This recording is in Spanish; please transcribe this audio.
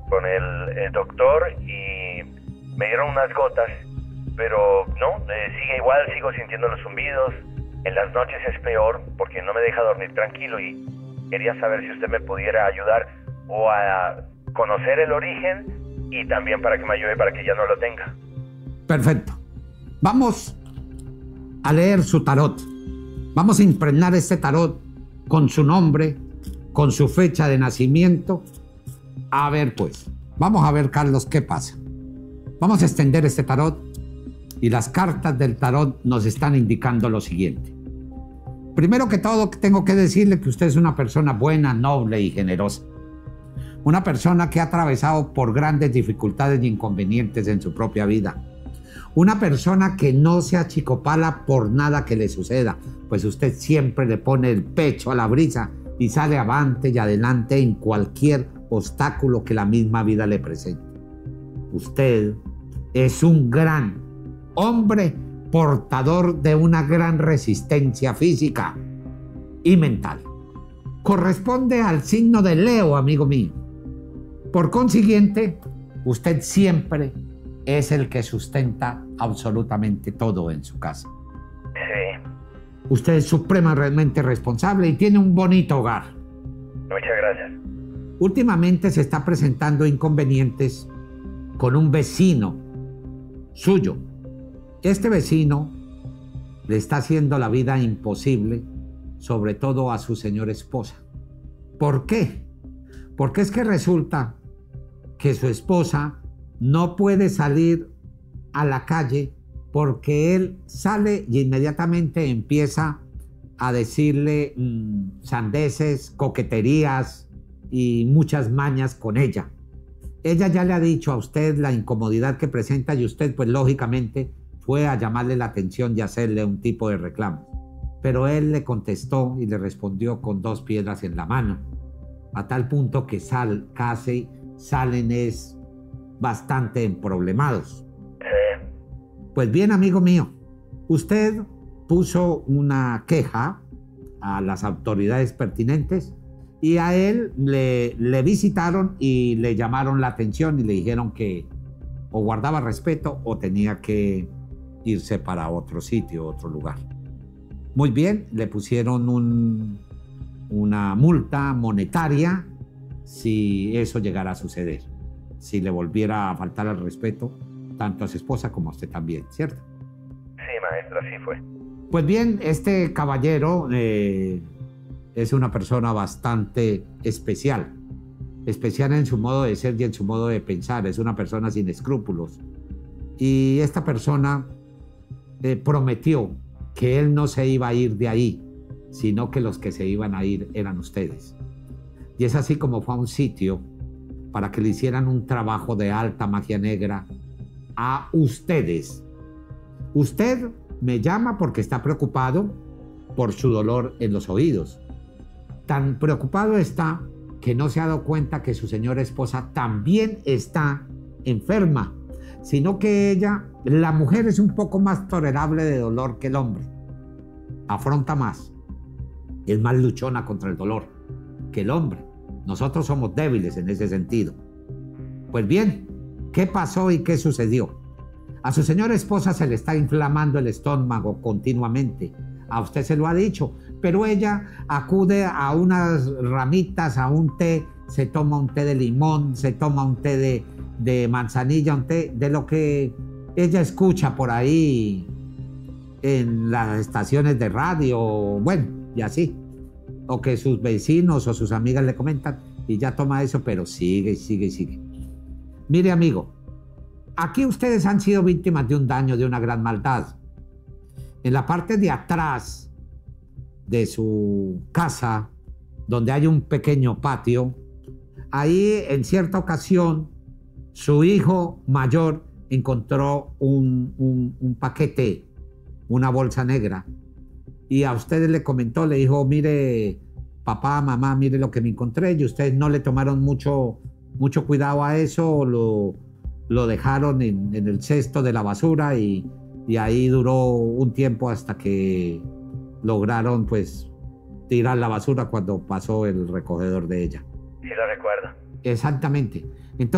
con el doctor y me dieron unas gotas, pero no, sigue igual, sigo sintiendo los zumbidos. En las noches es peor porque no me deja dormir tranquilo y quería saber si usted me pudiera ayudar o a conocer el origen y también para que me ayude para que ya no lo tenga. Perfecto. Vamos a leer su tarot. Vamos a impregnar este tarot con su nombre, con su fecha de nacimiento. A ver, pues, vamos a ver, Carlos, qué pasa. Vamos a extender este tarot y las cartas del tarot nos están indicando lo siguiente. Primero que todo, tengo que decirle que usted es una persona buena, noble y generosa. Una persona que ha atravesado por grandes dificultades y inconvenientes en su propia vida. Una persona que no se achicopala por nada que le suceda, pues usted siempre le pone el pecho a la brisa y sale avante y adelante en cualquier obstáculo que la misma vida le presente. Usted es un gran hombre portador de una gran resistencia física y mental. Corresponde al signo de Leo, amigo mío. Por consiguiente, usted siempre es el que sustenta absolutamente todo en su casa. Sí. Usted es supremamente responsable y tiene un bonito hogar. Muchas gracias. Últimamente se está presentando inconvenientes con un vecino suyo. Este vecino le está haciendo la vida imposible, sobre todo a su señora esposa. ¿Por qué? Porque es que resulta que su esposa no puede salir a la calle porque él sale y inmediatamente empieza a decirle sandeces, coqueterías y muchas mañas con ella. Ella ya le ha dicho a usted la incomodidad que presenta y usted, pues lógicamente, fue a llamarle la atención y hacerle un tipo de reclamo. Pero él le contestó y le respondió con 2 piedras en la mano, a tal punto que casi salen es bastante emproblemados. Pues bien, amigo mío, usted puso una queja a las autoridades pertinentes y a él le visitaron y le llamaron la atención y le dijeron que o guardaba respeto o tenía que irse para otro sitio, otro lugar. Muy bien, le pusieron una multa monetaria si eso llegara a suceder, si le volviera a faltar al respeto tanto a su esposa como a usted también, ¿cierto? Sí, maestro, así fue. Pues bien, este caballero es una persona bastante especial en su modo de ser y en su modo de pensar. Es una persona sin escrúpulos. Y esta persona prometió que él no se iba a ir de ahí, sino que los que se iban a ir eran ustedes. Y es así como fue a un sitio para que le hicieran un trabajo de alta magia negra a ustedes. Usted me llama porque está preocupado por su dolor en los oídos. Tan preocupado está que no se ha dado cuenta que su señora esposa también está enferma, sino que ella, la mujer, es un poco más tolerable de dolor que el hombre. Afronta más, es más luchona contra el dolor que el hombre. Nosotros somos débiles en ese sentido. Pues bien, ¿qué pasó y qué sucedió? A su señora esposa se le está inflamando el estómago continuamente. A usted se lo ha dicho, pero ella acude a unas ramitas, a un té, se toma un té de limón, se toma un té de manzanilla, un té de lo que ella escucha por ahí en las estaciones de radio, bueno, y así. O que sus vecinos o sus amigas le comentan y ya toma eso, pero sigue y sigue y sigue. Mire, amigo, aquí ustedes han sido víctimas de un daño, de una gran maldad. En la parte de atrás de su casa, donde hay un pequeño patio, ahí en cierta ocasión su hijo mayor encontró un paquete, una bolsa negra, y a ustedes le comentó, le dijo, mire, papá, mamá, mire lo que me encontré, y ustedes no le tomaron mucho cuidado a eso, lo dejaron en el cesto de la basura y ahí duró un tiempo hasta que lograron pues tirar la basura cuando pasó el recogedor de ella. Sí, lo recuerdo. Exactamente. Entonces,